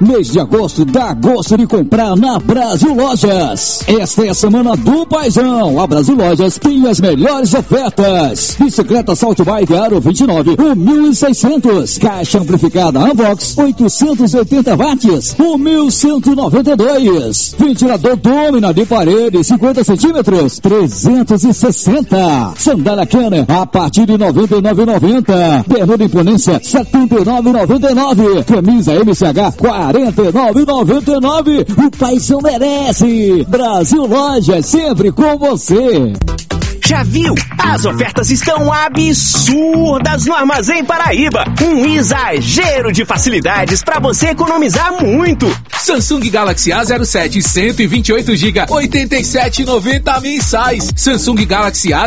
Mês de agosto dá gosto de comprar na Brasil Lojas. Esta é a semana do Paizão. A Brasil Lojas tem as melhores ofertas. Bicicleta Salt Bike Aro 29, 1.600. Caixa amplificada Unbox 880 watts, 1.192. Ventilador Domina de parede 50 centímetros, 360. Sandália Kenner a partir de 99,90. Bermuda Imponência 79,99. Camisa MCH 49,99. O Paizão merece. Brasil Lojas, sempre com você. Já viu? As ofertas estão absurdas no Armazém Paraíba. Um exagero de facilidades para você economizar muito. Samsung Galaxy A07 128 GB, 87,90 mensais. Samsung Galaxy A